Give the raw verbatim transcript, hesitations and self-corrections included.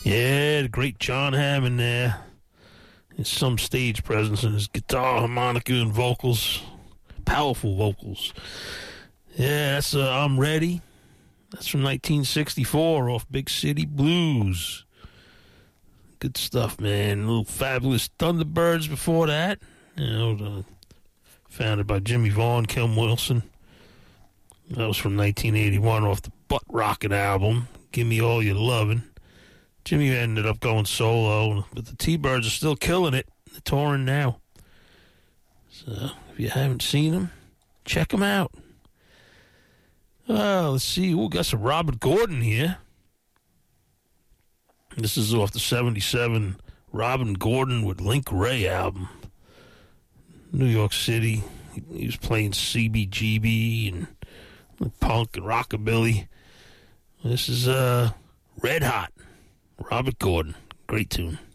Yeah, the great John Hammond there. There's some stage presence in his guitar, harmonica, and vocals. Powerful vocals. Yeah, that's uh, I'm Ready. That's from nineteen sixty-four off Big City Blues. Good stuff, man. Little Fabulous Thunderbirds before that. You know, the, founded by Jimmy Vaughan, Kim Wilson. That was from nineteen eighty-one off the Butt Rocket album, Give Me All Your Lovin'. Jimmy ended up going solo, but the T-Birds are still killing it. They're touring now. So, if you haven't seen them, check them out. Uh, let's see. We got some Robert Gordon here. This is off the seventy-seven Robin Gordon with Link Ray album. New York City. He was playing C B G B and punk and rockabilly. This is uh, Red Hot. Robert Gordon. Great tune.